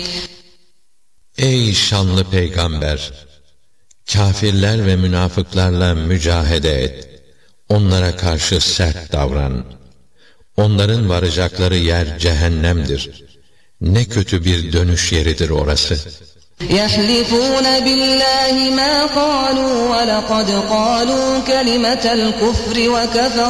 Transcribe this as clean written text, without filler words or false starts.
Ey şanlı peygamber! Kâfirler ve münafıklarla mücahede et. Onlara karşı sert davran. Onların varacakları yer cehennemdir. Ne kötü bir dönüş yeridir orası. يَحْلِفُونَ بِاللّٰهِ مَا قَالُوا وَلَقَدْ قَالُوا كَلِمَةَ الْكُفْرِ وَكَفَرُوا